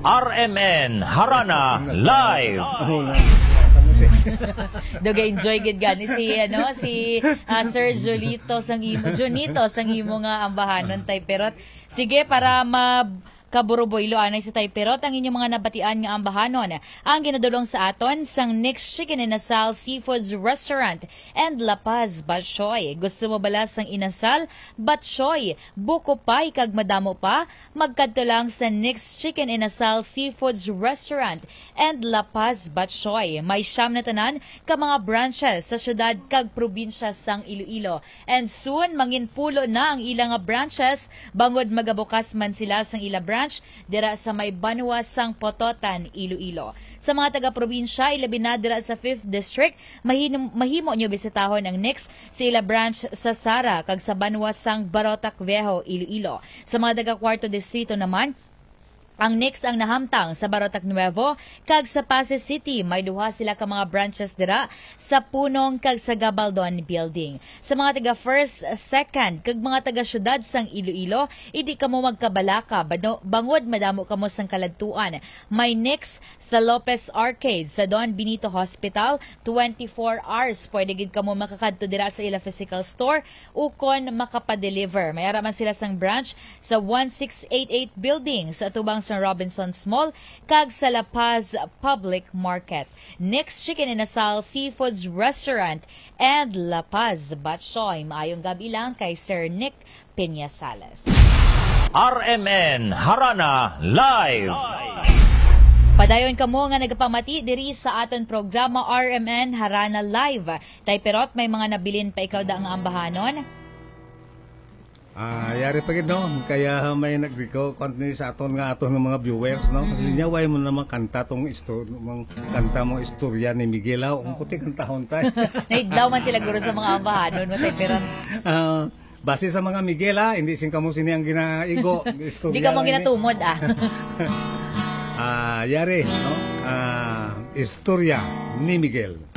RMN Harana Live. Doga enjoy gid gani si Sir Junito sang imo nga ambahanon tay perot. Sige para kaburuboylo anay sa Tayperot ang inyong mga nabatian nga ambahanon. Ang ginadulong sa aton sang Nick's Chicken and Inasal Seafoods Restaurant and La Paz Batchoy. Gusto mo bala sang inasal, batchoy, buko pay kag madamo pa? Magkadto lang sa Nick's Chicken and Inasal Seafoods Restaurant and La Paz Batchoy. May siyam na tanan ka mga branches sa syudad kag probinsya sang Iloilo. And soon manginpulo na ang ilang branches bangod magabukas man sila sang ila branch dira sa may Banwa sang Pototan, Iloilo. Sa mga taga-probinsya, ilabi na dira sa 5th District, mahimo nyo bisitahon ang Nick's sa ila branch sa Sara kag sa Banwa sang Barotac Viejo, Iloilo. Sa mga taga-4th Distrito naman, ang Nick's ang nahamtang sa Barotac Nuevo kag sa Pasay City. May duha sila ka mga branches dira sa Punong kag sa Gabaldon Building. Sa mga taga 1st, 2nd kag mga taga syudad sang Iloilo, idi kamo magkabalaka bangod madamo kamo sang kaladtuan. May Nick's sa Lopez Arcade sa Don Benito Hospital, 24 hours pwede gid kamo makakadto dira sa ila physical store ukon makapadeliver. May araman sila sang branch sa 1688 Building sa atubang sa Robinson's Mall kag sa La Paz Public Market. Nick's Chicken and Inasal Seafoods Restaurant and La Paz Batchoy. Maayong gabi lang kay Sir Nick Peñasales. RMN Harana Live. Padayon kamo nga nagapamati diri sa aton programa RMN Harana Live. Tayperot may mga nabilin pa ikaw da ang ambahanon? Yari pa gid no, kaya may nagdiko konti sa aton ng mga viewers no, kasi nyaway mo naman kanta tong kanta mong istorya ni Miguel ang puti kantahon tay. Naidlaw man sila guro sa mga ambahanon mo tay pero base sa mga Miguel hindi sing kamo sini ang ginaigo istorya. Di ka mo ginatumod yari no, istorya ni Miguel.